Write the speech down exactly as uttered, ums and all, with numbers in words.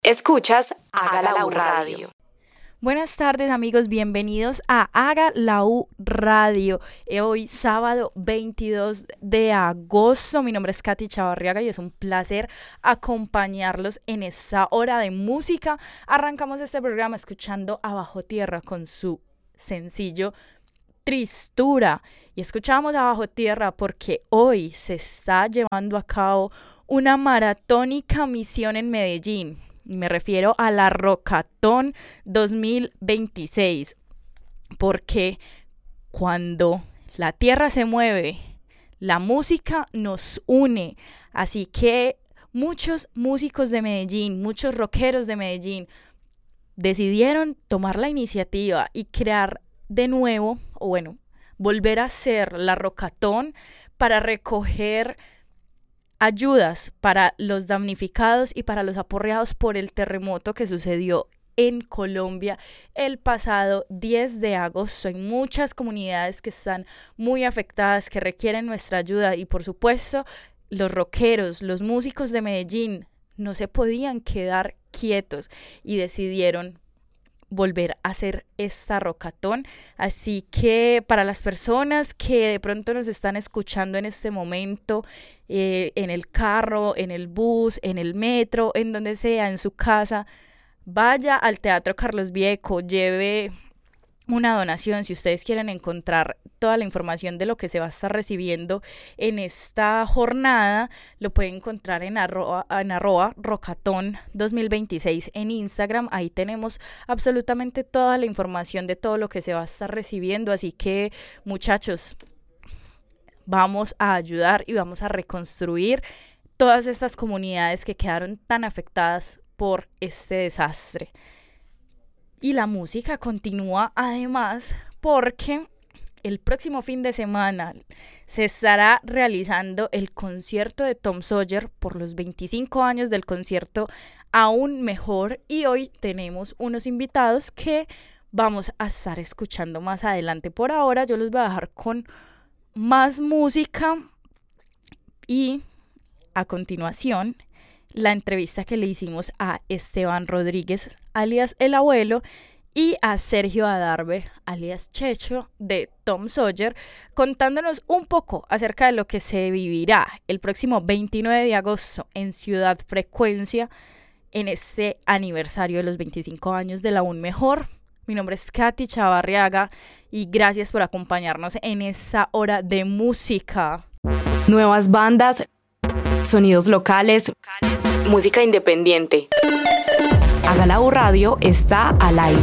Escuchas Haga la U Radio. Buenas tardes amigos, bienvenidos a Haga la U Radio. Hoy sábado veintidós de agosto, mi nombre es Katy Chavarriaga y es un placer acompañarlos en esta hora de música. Arrancamos este programa escuchando a Bajo Tierra con su sencillo Tristura. Y escuchamos a Bajo Tierra porque hoy se está llevando a cabo una maratónica misión en Medellín. Y me refiero a la Rockatón dos mil veintiséis, porque cuando la tierra se mueve, la música nos une. Así que muchos músicos de Medellín, muchos rockeros de Medellín decidieron tomar la iniciativa y crear de nuevo, o bueno, volver a hacer la Rockatón para recoger ayudas para los damnificados y para los aporreados por el terremoto que sucedió en Colombia el pasado diez de agosto. Hay muchas comunidades que están muy afectadas, que requieren nuestra ayuda y por supuesto los rockeros, los músicos de Medellín no se podían quedar quietos y decidieron volver a hacer esta Rockatón. Así que para las personas que de pronto nos están escuchando en este momento, eh, en el carro, en el bus, en el metro, en donde sea, en su casa, vaya al Teatro Carlos Vieco, lleve una donación. Si ustedes quieren encontrar toda la información de lo que se va a estar recibiendo en esta jornada, lo pueden encontrar en arroba, en arroba Rockatón dos mil veintiséis en Instagram. Ahí tenemos absolutamente toda la información de todo lo que se va a estar recibiendo. Así que, muchachos, vamos a ayudar y vamos a reconstruir todas estas comunidades que quedaron tan afectadas por este desastre. Y la música continúa además porque el próximo fin de semana se estará realizando el concierto de Tom Sawyer por los veinticinco años del concierto Aún Mejor, y hoy tenemos unos invitados que vamos a estar escuchando más adelante. Por ahora yo los voy a dejar con más música y a continuación la entrevista que le hicimos a Esteban Rodríguez, alias El Abuelo, y a Sergio Adarve, alias Checho, de Tom Sawyer, contándonos un poco acerca de lo que se vivirá el próximo veintinueve de agosto en Ciudad Frecuencia, en este aniversario de los veinticinco años del Aún Mejor. Mi nombre es Katy Chavarriaga y gracias por acompañarnos en esta hora de música. Nuevas bandas, sonidos locales, música independiente. Haga la U Radio está al aire.